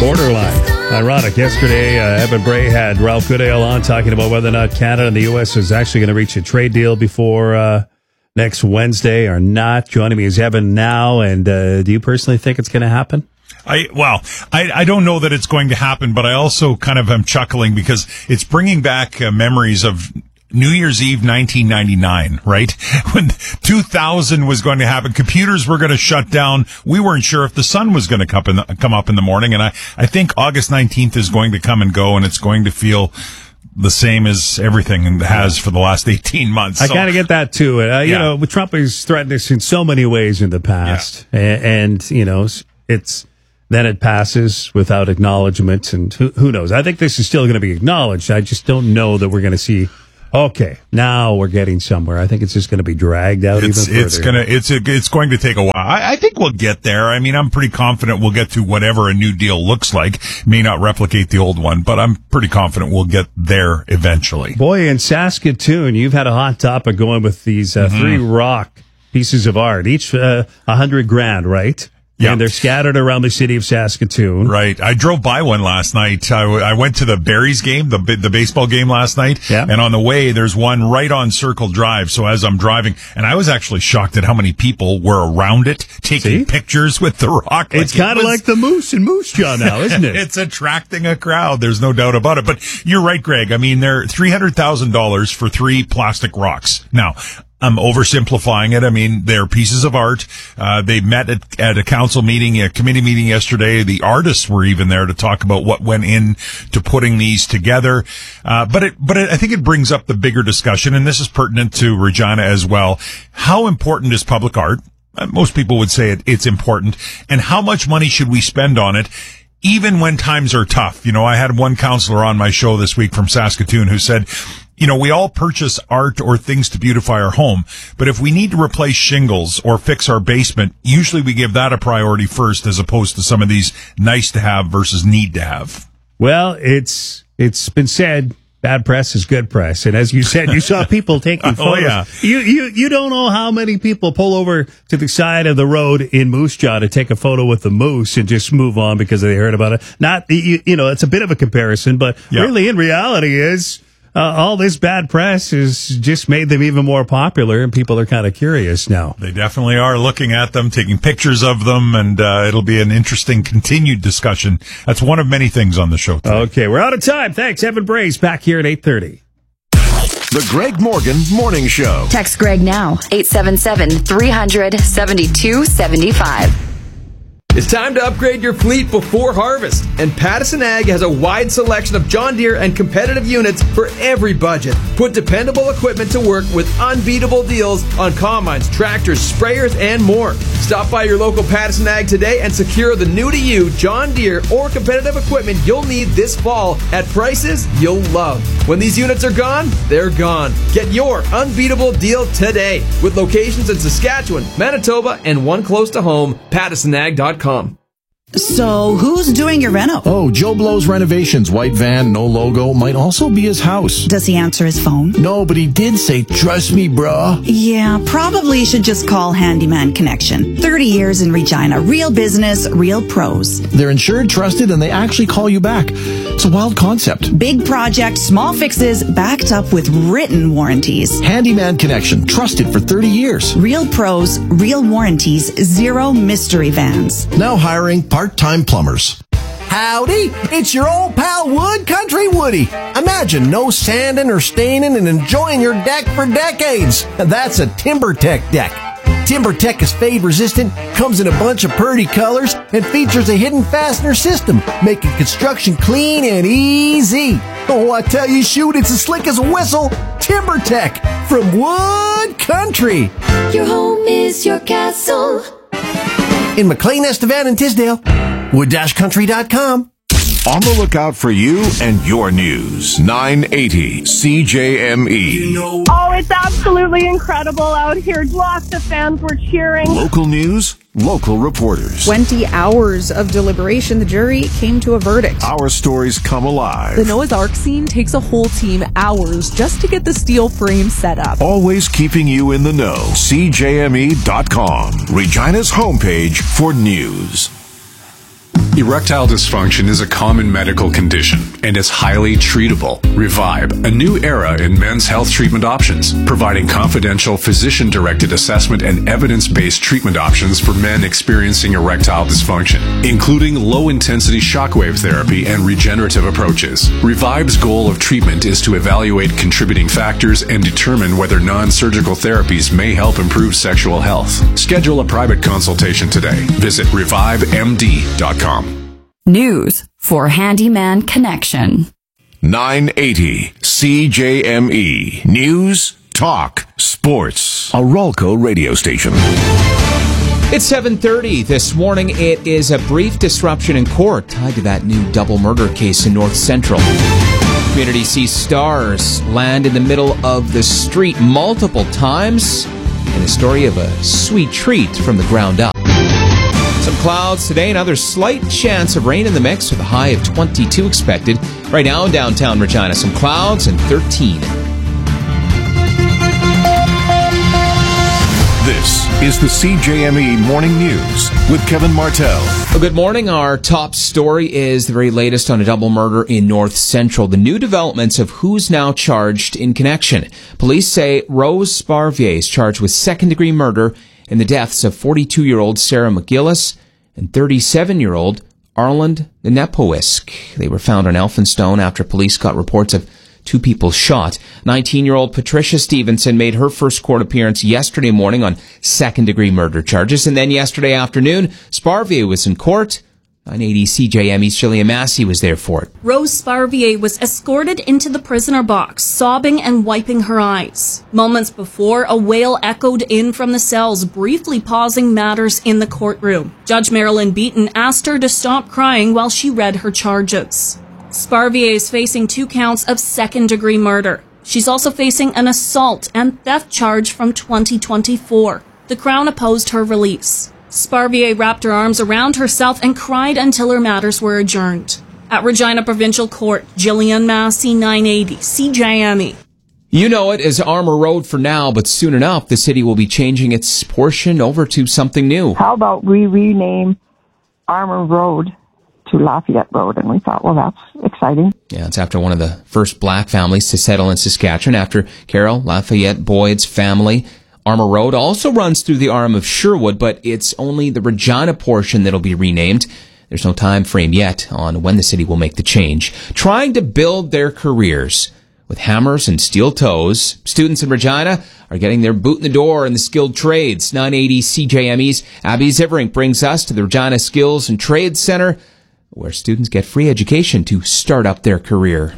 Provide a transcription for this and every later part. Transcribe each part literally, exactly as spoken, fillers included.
Borderline. Ironic. Yesterday, uh, Evan Bray had Ralph Goodale on talking about whether or not Canada and the U S is actually going to reach a trade deal before uh, next Wednesday or not. Joining me is Evan now. And uh, do you personally think it's going to happen? I well, I, I don't know that it's going to happen, but I also kind of am chuckling because it's bringing back uh, memories of New Year's Eve nineteen ninety-nine, right? When two thousand was going to happen, computers were going to shut down. We weren't sure if the sun was going to come, in the, come up in the morning. And I, I think August nineteenth is going to come and go, and it's going to feel the same as everything has for the last eighteen months. I so, kind of get that too. Uh, you yeah. know, Trump has threatened us in so many ways in the past. Yeah. And, and, you know, it's then it passes without acknowledgement. And who, who knows? I think this is still going to be acknowledged. I just don't know that we're going to see, okay, now we're getting somewhere. I think it's just going to be dragged out it's, even further. It's gonna, it's, a, it's going to take a while. I, I think we'll get there. I mean, I'm pretty confident we'll get to whatever a new deal looks like. May not replicate the old one, but I'm pretty confident we'll get there eventually. Boy, in Saskatoon, you've had a hot topic going with these uh, mm-hmm. three rock pieces of art, each a uh, hundred grand, right? Yeah. And they're scattered around the city of Saskatoon. Right. I drove by one last night. I, w- I went to the Berries game, the the baseball game last night. Yeah. And on the way, there's one right on Circle Drive. So as I'm driving, and I was actually shocked at how many people were around it, taking See? pictures with the rock. Like it's kind of like the Moose and Moose Jaw now, isn't it? It's attracting a crowd. There's no doubt about it. But you're right, Greg. I mean, they're three hundred thousand dollars for three plastic rocks. Now, I'm oversimplifying it. I mean, they're pieces of art. Uh, they met at, at a council meeting, a committee meeting yesterday. The artists were even there to talk about what went in to putting these together. Uh, but it, but it, I think it brings up the bigger discussion, and this is pertinent to Regina as well. How important is public art? Uh, most people would say it, it's important. And how much money should we spend on it? Even when times are tough. You know, I had one counselor on my show this week from Saskatoon who said, you know, we all purchase art or things to beautify our home, but if we need to replace shingles or fix our basement, usually we give that a priority first as opposed to some of these nice to have versus need to have. Well, it's it's been said, bad press is good press. And as you said, you saw people taking photos. Oh, yeah. You, you, you don't know how many people pull over to the side of the road in Moose Jaw to take a photo with the moose and just move on because they heard about it. Not, you, you know, it's a bit of a comparison, but yeah. really in reality is, Uh, all this bad press has just made them even more popular, and people are kind of curious now. They definitely are looking at them, taking pictures of them, and uh, it'll be an interesting continued discussion. That's one of many things on the show today. Okay, we're out of time. Thanks. Evan Bray's back here at eight thirty. The Greg Morgan Morning Show. Text Greg now, eight seven seven, three hundred, seventy-two seventy-five. It's time to upgrade your fleet before harvest, and Pattison Ag has a wide selection of John Deere and competitive units for every budget. Put dependable equipment to work with unbeatable deals on combines, tractors, sprayers, and more. Stop by your local Pattison Ag today and secure the new-to-you John Deere or competitive equipment you'll need this fall at prices you'll love. When these units are gone, they're gone. Get your unbeatable deal today with locations in Saskatchewan, Manitoba, and one close to home, pattison ag dot com. So, who's doing your reno? Oh, Joe Blow's Renovations. White van, no logo. Might also be his house. Does he answer his phone? No, but he did say, trust me, bruh. Yeah, probably should just call Handyman Connection. thirty years in Regina. Real business, real pros. They're insured, trusted, and they actually call you back. It's a wild concept. Big project, small fixes, backed up with written warranties. Handyman Connection. Trusted for thirty years. Real pros, real warranties, zero mystery vans. Now hiring part-time plumbers. Howdy, it's your old pal Wood Country Woody. Imagine no sanding or staining and enjoying your deck for decades. That's a TimberTech deck. TimberTech is fade resistant, comes in a bunch of pretty colors, and features a hidden fastener system, making construction clean and easy. Oh, I tell you, shoot, it's as slick as a whistle. TimberTech from Wood Country. Your home is your castle. In McLean, Estevan, and Tisdale. wood dash country dot com. On the lookout for you and your news. nine eighty C J M E. Oh, it's absolutely incredible out here. Lots of fans were cheering. Local news, local reporters. twenty hours of deliberation, the jury came to a verdict. Our stories come alive. The Noah's Ark scene takes a whole team hours just to get the steel frame set up. Always keeping you in the know. C J M E dot com. Regina's homepage for news. Erectile dysfunction is a common medical condition and is highly treatable. Revive, a new era in men's health treatment options, providing confidential physician-directed assessment and evidence-based treatment options for men experiencing erectile dysfunction, including low-intensity shockwave therapy and regenerative approaches. Revive's goal of treatment is to evaluate contributing factors and determine whether non-surgical therapies may help improve sexual health. Schedule a private consultation today. Visit revive m d dot com. News for Handyman Connection. nine eighty C J M E. News, talk, sports. A Rolco radio station. It's seven thirty this morning. It is a brief disruption in court tied to that new double murder case in North Central. Community sees stars land in the middle of the street multiple times in the story of a sweet treat from the ground up. Some clouds today, another slight chance of rain in the mix with a high of twenty-two expected. Right now in downtown Regina, some clouds and thirteen. This is the C J M E Morning News with Kevin Martell. Well, good morning. Our top story is the very latest on a double murder in North Central. The new developments of who's now charged in connection. Police say Rose Sparvier is charged with second-degree murder in the deaths of forty-two-year-old Sarah McGillis and thirty-seven-year-old Arland Nepowisk. They were found on Elphinstone after police got reports of two people shot. nineteen-year-old Patricia Stevenson made her first court appearance yesterday morning on second-degree murder charges. And then yesterday afternoon, Sparvier was in court. nine eighty C J M E's Jillian Massey was there for it. Rose Sparvier was escorted into the prisoner box, sobbing and wiping her eyes. Moments before, a wail echoed in from the cells, briefly pausing matters in the courtroom. Judge Marilyn Beaton asked her to stop crying while she read her charges. Sparvier is facing two counts of second-degree murder. She's also facing an assault and theft charge from twenty twenty-four. The Crown opposed her release. Sparvier wrapped her arms around herself and cried until her matters were adjourned. At Regina Provincial Court, Jillian Massey, nine eighty C J M E. You know it as Armour Road for now, but soon enough, the city will be changing its portion over to something new. How about we rename Armour Road to Lafayette Road? And we thought, well, that's exciting. Yeah, it's after one of the first black families to settle in Saskatchewan after Carol Lafayette Boyd's family. Armour Road also runs through the arm of Sherwood, but it's only the Regina portion that'll be renamed. There's no time frame yet on when the city will make the change. Trying to build their careers with hammers and steel toes, students in Regina are getting their boot in the door in the skilled trades. nine eighty C J M E's Abby Ziverink brings us to the Regina Skills and Trades Center, where students get free education to start up their career.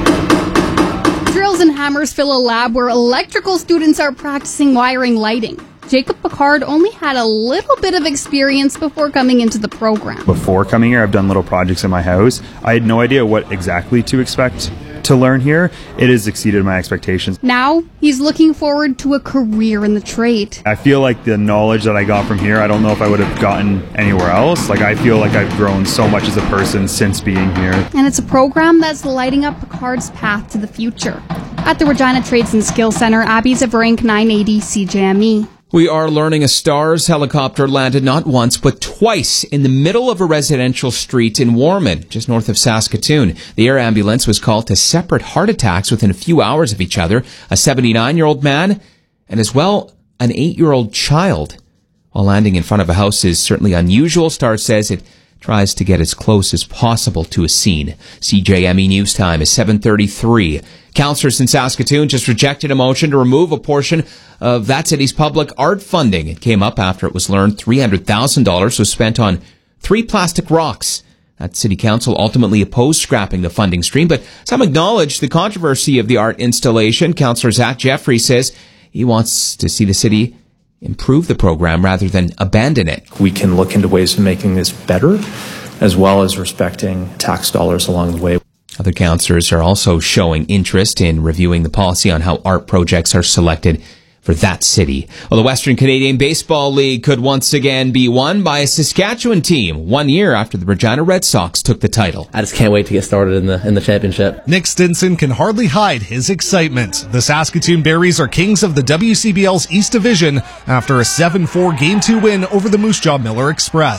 Drills and hammers fill a lab where electrical students are practicing wiring lighting. Jacob Picard only had a little bit of experience before coming into the program. Before coming here, I've done little projects in my house. I had no idea what exactly to expect to learn here. It has exceeded my expectations. Now, he's looking forward to a career in the trade. I feel like the knowledge that I got from here, I don't know if I would have gotten anywhere else. Like, I feel like I've grown so much as a person since being here. And it's a program that's lighting up Picard's path to the future. At the Regina Trades and Skills Center, Abby Ziverink, nine eighty C J M E. We are learning a STARS helicopter landed not once, but twice in the middle of a residential street in Warman, just north of Saskatoon. The air ambulance was called to separate heart attacks within a few hours of each other. A seventy-nine-year-old man and as well an eight-year-old child. While landing in front of a house is certainly unusual, STARS says it tries to get as close as possible to a scene. C J M E News Time is seven thirty-three. Councillors in Saskatoon just rejected a motion to remove a portion of that city's public art funding. It came up after it was learned three hundred thousand dollars was spent on three plastic rocks. That city council ultimately opposed scrapping the funding stream, but some acknowledged the controversy of the art installation. Councillor Zach Jeffrey says he wants to see the city improve the program rather than abandon it. We can look into ways of making this better, as well as respecting tax dollars along the way. Other councillors are also showing interest in reviewing the policy on how art projects are selected for that city. Well, the Western Canadian Baseball League could once again be won by a Saskatchewan team, one year after the Regina Red Sox took the title. I just can't wait to get started in the in the championship. Nick Stinson can hardly hide his excitement. The Saskatoon Berries are kings of the W C B L's East Division after a seven four Game two win over the Moose Jaw Miller Express.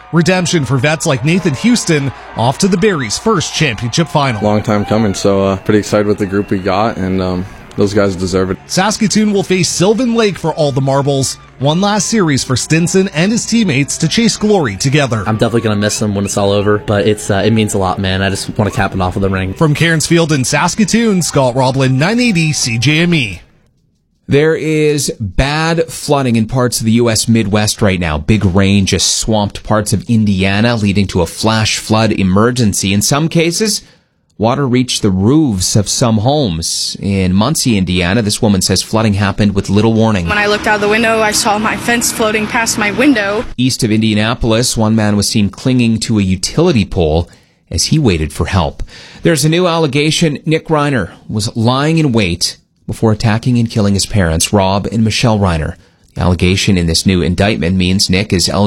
Redemption for vets like Nathan Houston, off to the Berries' first championship final. Long time coming, so uh, pretty excited with the group we got, and um, those guys deserve it. Saskatoon will face Sylvan Lake for all the marbles. One last series for Stinson and his teammates to chase glory together. I'm definitely going to miss them when it's all over, but it's uh, it means a lot, man. I just want to cap it off with the ring. From Cairns Field in Saskatoon, Scott Roblin, nine eighty C J M E. There is bad flooding in parts of the U S Midwest right now. Big rain just swamped parts of Indiana, leading to a flash flood emergency. In some cases, water reached the roofs of some homes. In Muncie, Indiana, this woman says flooding happened with little warning. When I looked out the window, I saw my fence floating past my window. East of Indianapolis, one man was seen clinging to a utility pole as he waited for help. There's a new allegation. Nick Reiner was lying in wait before attacking and killing his parents, Rob and Michelle Reiner. The allegation in this new indictment means Nick is eligible